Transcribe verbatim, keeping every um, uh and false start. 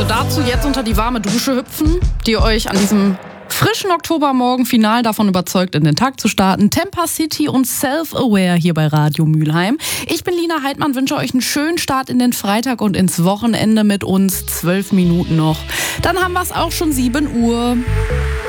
dazu jetzt unter die warme Dusche hüpfen, die euch an diesem frischen Oktobermorgen final davon überzeugt, in den Tag zu starten. Temper City und Self-Aware hier bei Radio Mülheim. Ich bin Lina Heidmann, wünsche euch einen schönen Start in den Freitag und ins Wochenende mit uns. Zwölf Minuten noch. Dann haben wir es auch schon sieben Uhr.